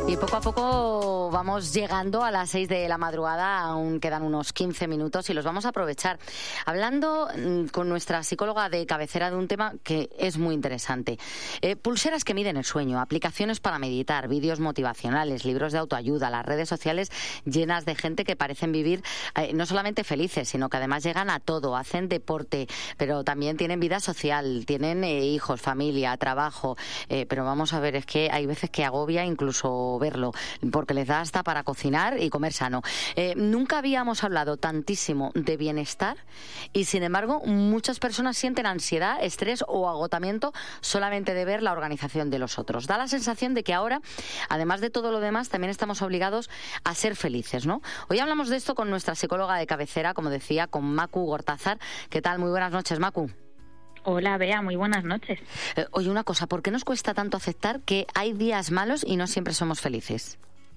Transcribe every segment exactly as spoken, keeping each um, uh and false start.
Y poco a poco vamos llegando a las seis de la madrugada, aún quedan unos quince minutos y los vamos a aprovechar. Hablando con nuestra psicóloga de cabecera de un tema que es muy interesante. Eh, pulseras que miden el sueño, aplicaciones para meditar, vídeos motivacionales, libros de autoayuda, las redes sociales llenas de gente que parecen vivir eh, no solamente felices, sino que además llegan a todo, hacen deporte, pero también tienen vida social, tienen eh, hijos, familia, trabajo, eh, pero vamos a ver, es que hay veces que agobia incluso verlo, porque les da hasta para cocinar y comer sano. Eh, nunca habíamos hablado tantísimo de bienestar y, sin embargo, muchas personas sienten ansiedad, estrés o agotamiento solamente de ver la organización de los otros. Da la sensación de que ahora, además de todo lo demás, también estamos obligados a ser felices, ¿no? Hoy hablamos de esto con nuestra psicóloga de cabecera, como decía, con Macu Gortázar. ¿Qué tal? Muy buenas noches, Macu. Hola, Bea, muy buenas noches. Eh, oye, una cosa, ¿por qué nos cuesta tanto aceptar que hay días malos y no siempre somos felices?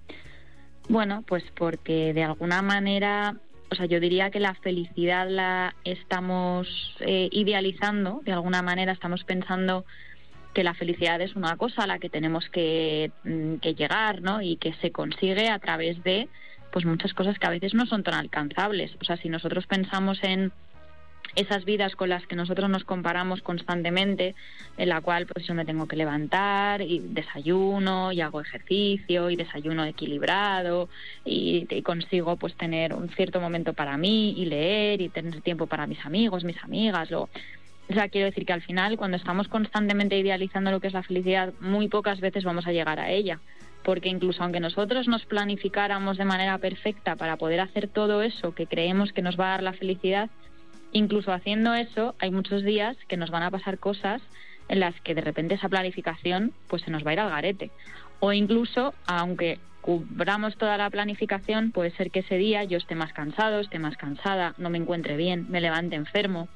Bueno, pues porque de alguna manera, o sea, yo diría que la felicidad la estamos eh, idealizando, de alguna manera estamos pensando que la felicidad es una cosa a la que tenemos que, que llegar, ¿no? Y que se consigue a través de pues muchas cosas que a veces no son tan alcanzables. O sea, si nosotros pensamos en esas vidas con las que nosotros nos comparamos constantemente, en la cual pues yo me tengo que levantar y desayuno y hago ejercicio y desayuno equilibrado y, y consigo pues tener un cierto momento para mí y leer y tener tiempo para mis amigos, mis amigas. Lo, o sea, quiero decir que al final, cuando estamos constantemente idealizando lo que es la felicidad, muy pocas veces vamos a llegar a ella. Porque incluso aunque nosotros nos planificáramos de manera perfecta para poder hacer todo eso que creemos que nos va a dar la felicidad, incluso haciendo eso, hay muchos días que nos van a pasar cosas en las que de repente esa planificación pues se nos va a ir al garete. O incluso, aunque cubramos toda la planificación, puede ser que ese día yo esté más cansado, esté más cansada, no me encuentre bien, me levante enfermo,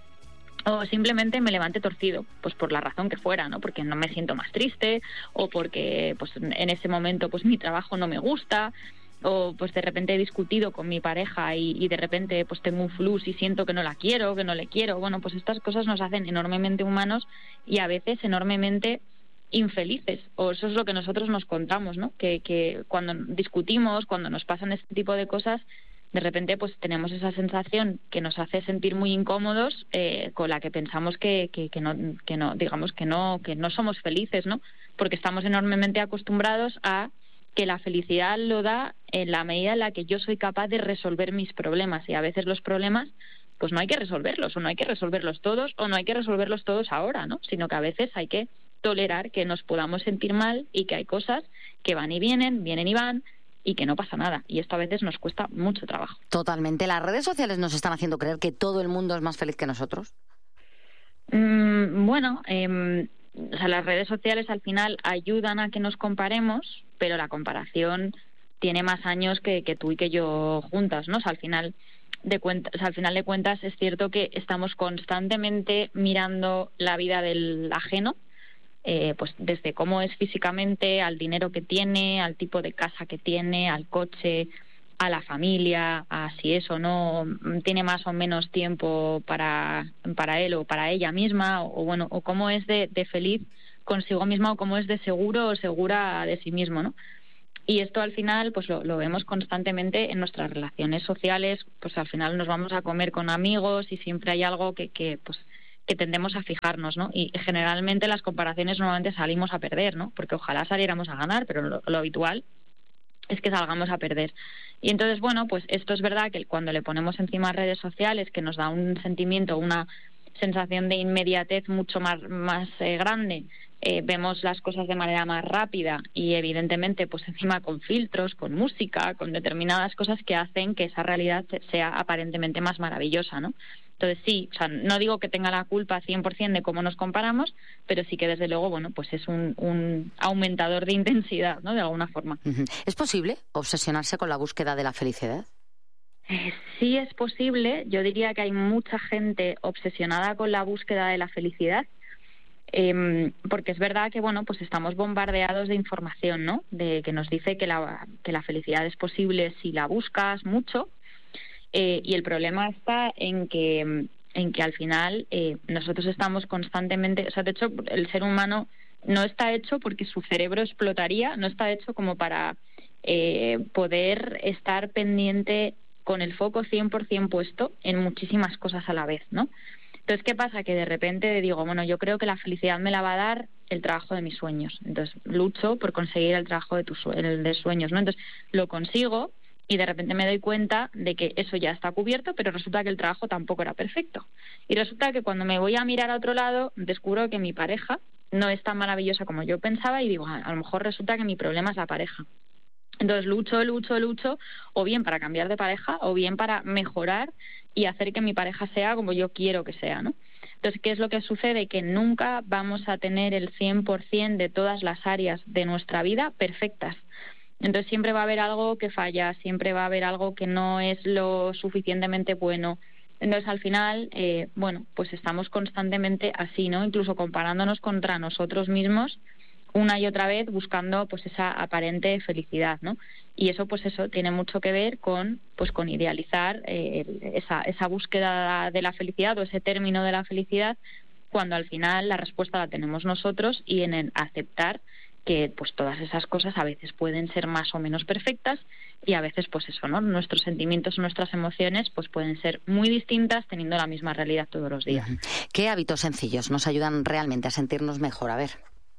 o simplemente me levante torcido, pues por la razón que fuera, ¿no? Porque no me siento más triste, o porque pues en ese momento pues mi trabajo no me gusta, o pues de repente he discutido con mi pareja y, y de repente pues tengo un flux y siento que no la quiero, que no le quiero. Bueno, pues estas cosas nos hacen enormemente humanos y a veces enormemente infelices, o eso es lo que nosotros nos contamos, ¿no? Que, que cuando discutimos, cuando nos pasan este tipo de cosas, de repente pues tenemos esa sensación que nos hace sentir muy incómodos, eh, con la que pensamos que, que, que no, que no, digamos que no, que no somos felices, ¿no? Porque estamos enormemente acostumbrados a que la felicidad lo da en la medida en la que yo soy capaz de resolver mis problemas, y a veces los problemas pues no hay que resolverlos, o no hay que resolverlos todos, o no hay que resolverlos todos ahora, ¿no? Sino que a veces hay que tolerar que nos podamos sentir mal y que hay cosas que van y vienen, vienen y van, y que no pasa nada, y esto a veces nos cuesta mucho trabajo. Totalmente. ¿Las redes sociales nos están haciendo creer que todo el mundo es más feliz que nosotros? Mm, bueno, eh, o sea, las redes sociales al final ayudan a que nos comparemos, pero la comparación tiene más años que, que tú y que yo juntas, ¿no? O sea, al final de cuentas, o sea, al final de cuentas es cierto que estamos constantemente mirando la vida del ajeno, eh, pues desde cómo es físicamente, al dinero que tiene, al tipo de casa que tiene, al coche, a la familia, a si eso no tiene más o menos tiempo para para él o para ella misma, o, o bueno, o cómo es de, de feliz consigo misma, o cómo es de seguro o segura de sí mismo, ¿no? Y esto al final pues lo, lo vemos constantemente en nuestras relaciones sociales. Pues al final nos vamos a comer con amigos y siempre hay algo que, que pues que tendemos a fijarnos, ¿no? Y generalmente las comparaciones normalmente salimos a perder, ¿no? Porque ojalá saliéramos a ganar, pero lo, lo habitual es que salgamos a perder. Y entonces, bueno, pues esto es verdad que cuando le ponemos encima redes sociales, que nos da un sentimiento, una sensación de inmediatez mucho más, más eh, grande, eh, vemos las cosas de manera más rápida y evidentemente pues encima con filtros, con música, con determinadas cosas que hacen que esa realidad sea aparentemente más maravillosa, ¿no? Entonces sí, o sea, no digo que tenga la culpa cien por ciento de cómo nos comparamos, pero sí que desde luego, bueno, pues es un, un aumentador de intensidad, ¿no? De alguna forma. ¿Es posible obsesionarse con la búsqueda de la felicidad? Eh, sí es posible. Yo diría que hay mucha gente obsesionada con la búsqueda de la felicidad, eh, porque es verdad que, bueno, pues estamos bombardeados de información, ¿no? De que nos dice que la, que la felicidad es posible si la buscas mucho. Eh, y el problema está en que en que al final eh, nosotros estamos constantemente, o sea, de hecho el ser humano no está hecho porque su cerebro explotaría, no está hecho como para eh, poder estar pendiente con el foco cien por ciento puesto en muchísimas cosas a la vez, ¿no? Entonces, ¿qué pasa? Que de repente digo, bueno, yo creo que la felicidad me la va a dar el trabajo de mis sueños. Entonces, lucho por conseguir el trabajo de tus el de sueños, ¿no? Entonces, lo consigo y de repente me doy cuenta de que eso ya está cubierto, pero resulta que el trabajo tampoco era perfecto. Y resulta que cuando me voy a mirar a otro lado, descubro que mi pareja no es tan maravillosa como yo pensaba y digo, a lo mejor resulta que mi problema es la pareja. Entonces lucho, lucho, lucho, o bien para cambiar de pareja, o bien para mejorar y hacer que mi pareja sea como yo quiero que sea, ¿no? Entonces, ¿qué es lo que sucede? Que nunca vamos a tener el cien por ciento de todas las áreas de nuestra vida perfectas. Entonces siempre va a haber algo que falla, siempre va a haber algo que no es lo suficientemente bueno. Entonces, al final, eh, bueno, pues estamos constantemente así, ¿no? Incluso comparándonos contra nosotros mismos una y otra vez buscando pues esa aparente felicidad, ¿no? Y eso pues eso tiene mucho que ver con pues con idealizar eh, esa esa búsqueda de la felicidad o ese término de la felicidad, cuando al final la respuesta la tenemos nosotros, y en el aceptar que pues todas esas cosas a veces pueden ser más o menos perfectas, y a veces pues eso, ¿no? Nuestros sentimientos, nuestras emociones pues pueden ser muy distintas teniendo la misma realidad todos los días. ¿Qué hábitos sencillos nos ayudan realmente a sentirnos mejor? A ver.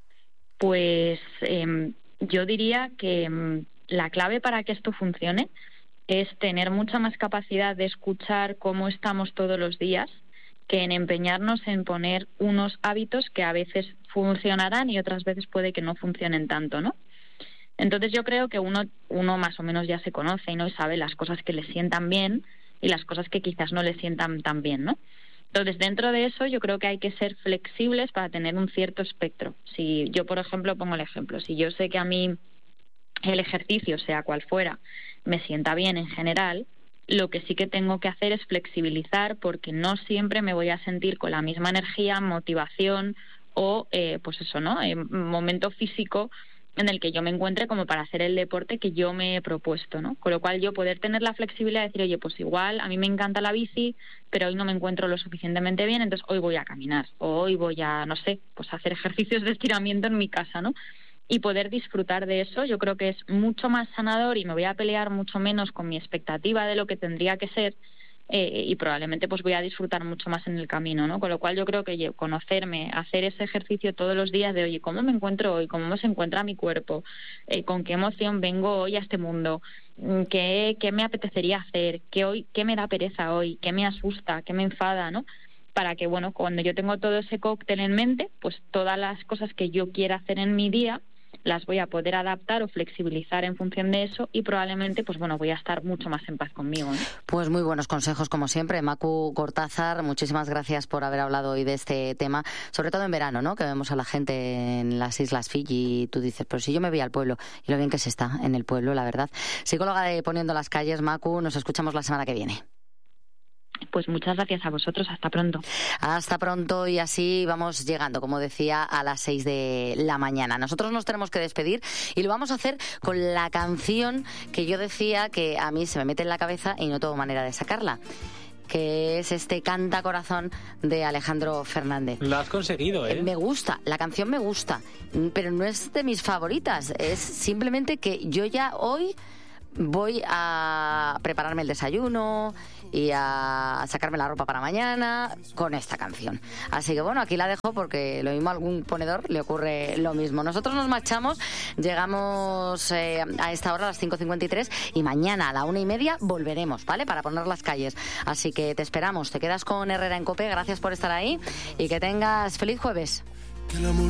Pues eh, yo diría que eh, la clave para que esto funcione es tener mucha más capacidad de escuchar cómo estamos todos los días, que en empeñarnos en poner unos hábitos que a veces funcionarán y otras veces puede que no funcionen tanto, ¿no? Entonces yo creo que uno uno más o menos ya se conoce, ¿no? Y sabe las cosas que le sientan bien y las cosas que quizás no le sientan tan bien, ¿no? Entonces, dentro de eso, yo creo que hay que ser flexibles para tener un cierto espectro. Si yo, por ejemplo, pongo el ejemplo, si yo sé que a mí el ejercicio, sea cual fuera, me sienta bien en general, lo que sí que tengo que hacer es flexibilizar, porque no siempre me voy a sentir con la misma energía, motivación o, eh, pues eso, ¿no?, eh, momento físico en el que yo me encuentre como para hacer el deporte que yo me he propuesto, ¿no? Con lo cual yo poder tener la flexibilidad de decir, oye, pues igual a mí me encanta la bici, pero hoy no me encuentro lo suficientemente bien, entonces hoy voy a caminar, o hoy voy a, no sé, pues hacer ejercicios de estiramiento en mi casa, ¿no? Y poder disfrutar de eso, yo creo que es mucho más sanador, y me voy a pelear mucho menos con mi expectativa de lo que tendría que ser, eh, y probablemente pues voy a disfrutar mucho más en el camino, ¿no? Con lo cual yo creo que oye, conocerme, hacer ese ejercicio todos los días de, oye, ¿cómo me encuentro hoy? ¿Cómo se encuentra mi cuerpo? Eh, ¿Con qué emoción vengo hoy a este mundo? ¿Qué, qué me apetecería hacer? ¿Qué, hoy, ¿Qué me da pereza hoy? ¿Qué me asusta? ¿Qué me enfada? ¿No? Para que, bueno, cuando yo tengo todo ese cóctel en mente, pues todas las cosas que yo quiera hacer en mi día las voy a poder adaptar o flexibilizar en función de eso, y probablemente, pues bueno, voy a estar mucho más en paz conmigo, ¿no? Pues muy buenos consejos, como siempre. Macu Cortázar, muchísimas gracias por haber hablado hoy de este tema, sobre todo en verano, ¿no?, que vemos a la gente en las Islas Fiji y tú dices, pero si yo me voy al pueblo, y lo bien que se está en el pueblo, la verdad. Psicóloga de Poniendo las Calles, Macu, nos escuchamos la semana que viene. Pues muchas gracias a vosotros, hasta pronto. Hasta pronto, y así vamos llegando, como decía, a las seis de la mañana. Nosotros nos tenemos que despedir y lo vamos a hacer con la canción que yo decía que a mí se me mete en la cabeza y no tengo manera de sacarla, que es este Canta Corazón de Alejandro Fernández. Lo has conseguido, ¿eh? Me gusta, la canción me gusta, pero no es de mis favoritas, es simplemente que yo ya hoy voy a prepararme el desayuno y a sacarme la ropa para mañana con esta canción. Así que bueno, aquí la dejo porque lo mismo a algún ponedor le ocurre lo mismo. Nosotros nos marchamos, llegamos eh, a esta hora, a las cinco cincuenta y tres, y mañana a la una y media volveremos, ¿vale?, para poner las calles. Así que te esperamos, te quedas con Herrera en COPE, gracias por estar ahí y que tengas feliz jueves.